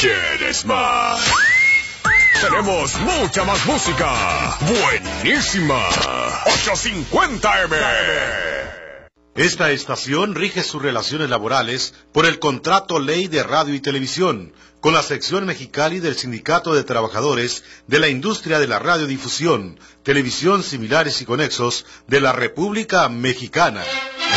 ¿Quieres más? Tenemos mucha más música. Buenísima. 850M. Esta estación rige sus relaciones laborales por el Contrato Ley de Radio y Televisión, con la sección Mexicali del Sindicato de Trabajadores de la Industria de la Radiodifusión, Televisión Similares y Conexos de la República Mexicana.